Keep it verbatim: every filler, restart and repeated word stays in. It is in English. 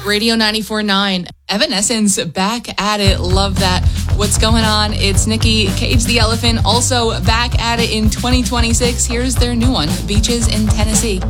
Radio ninety-four point nine. Evanescence back at it. Love that. What's going on? It's Nikki Cage the Elephant, also back at it in twenty twenty-six. Here's their new one, Beaches in Tennessee.